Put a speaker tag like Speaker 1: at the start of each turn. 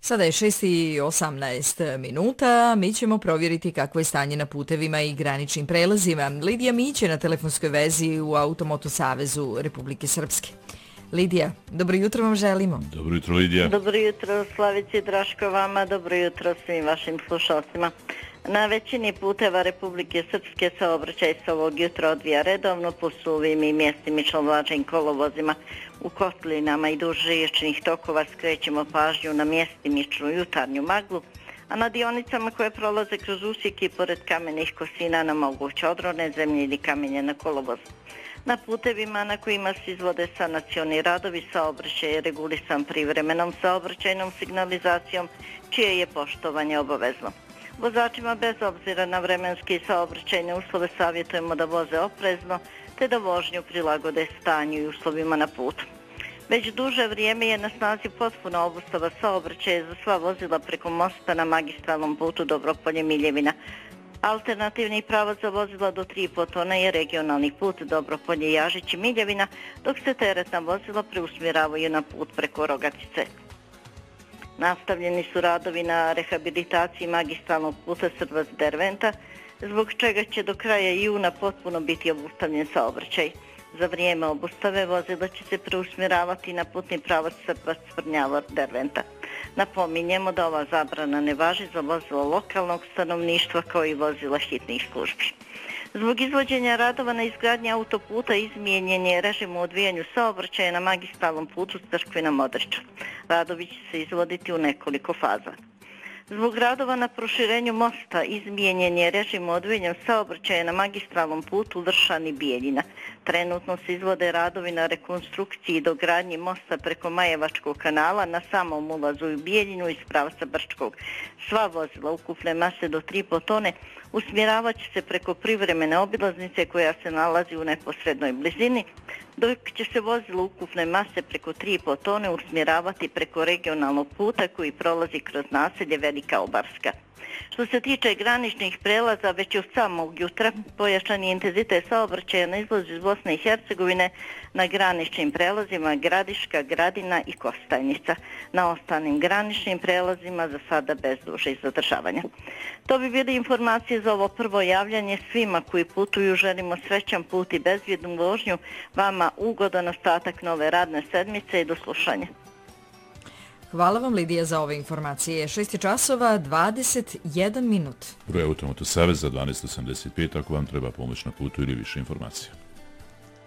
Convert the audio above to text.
Speaker 1: Sada je 6:18 minuta. Mi ćemo provjeriti kakvo je stanje na putevima i graničnim prelazima. Lidija Mić je na telefonskoj vezi u Automoto Savezu Republike Srpske. Lidija, dobro jutro vam želimo.
Speaker 2: Dobro jutro, Lidija.
Speaker 3: Dobro jutro, Slavici, Draško vama. Dobro jutro svim vašim slušalcima. Na većini puteva Republike Srpske saobraćaj se ovog jutra odvija redovno po suvim i mjestimično vlažnim kolovozima. U kotlinama i duž riječnih tokova skrećemo pažnju na mjestimičnu jutarnju maglu, a na dionicama koje prolaze kroz usjek i pored kamenih kosina na moguće odrone zemlje ili kamenje na kolovoz. Na putevima na kojima se izvode sanacioni radovi saobraćaj je regulisan privremenom saobraćajnom signalizacijom, čije je poštovanje obavezno. Vozačima bez obzira na vremenske i saobraćajne uslove savjetujemo da voze oprezno te da vožnju prilagode stanju i uslovima na putu. Već duže vrijeme je na snazi potpuna obustava saobraćaja za sva vozila preko mosta na magistralnom putu Dobropolje-Miljevina. Alternativni pravac za vozila do 3,5 tone je regionalni put Dobropolje-Jažići-Miljevina, dok se teretna vozila preusmjeravaju na put preko Rogatice. Nastavljeni su radovi na rehabilitaciji magistralnog puta Srbac-Derventa, zbog čega će do kraja juna potpuno biti obustavljen saobraćaj. Za vrijeme obustave vozila će se preusmjeravati na putni pravac Srbac-Crnjavor-Derventa. Napominjemo da ova zabrana ne važi za vozila lokalnog stanovništva kao i vozila hitnih službi. Zbog izvođenja radova na izgradnji autoputa izmijenjen je režim u odvijanju saobraćaja na magistralnom putu Crkvina-Modriča. Radovi će se izvoditi u nekoliko faza. Zbog radova na proširenju mosta izmijenjen je režim u odvijanju saobraćaja na magistralnom putu Vršani-Bijeljina. Trenutno se izvode radovi na rekonstrukciji i dogradnji mosta preko Majevačkog kanala na samom ulazu u Bijeljinu iz pravca Brčkog. Sva vozila ukupne mase do 3,5 tone usmjeravat će se preko privremene obilaznice koja se nalazi u neposrednoj blizini, dok će se vozilo ukupne mase preko 3,5 tone usmjeravati preko regionalnog puta koji prolazi kroz naselje Velika Obarska. Što se tiče graničnih prelaza, već od samog jutra pojačan je intenzitet saobraćaja na izlazu iz Bosne i Hercegovine na graničnim prelazima Gradiška, Gradina i Kostajnica. Na ostalim graničnim prelazima za sada bez dužih zadržavanja. To bi bile informacije za ovo prvo javljanje. Svima koji putuju želimo srećan put i bezbjednu vožnju. Vama ugodan ostatak nove radne sedmice i do slušanja.
Speaker 1: Hvala vam, Lidija, za ove informacije. 6:21 minut.
Speaker 2: Broj Automoto Saveza 1285 ako vam treba pomoć na putu ili više informacija.